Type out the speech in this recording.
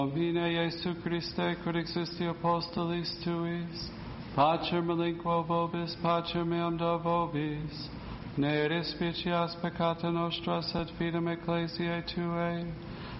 Domine Iesu Christe, quod existi apostolis tuis, Pacer melinquo vobis, pacer meam do vobis, ne respicias peccata nostra, sed fidem ecclesiae Tuae,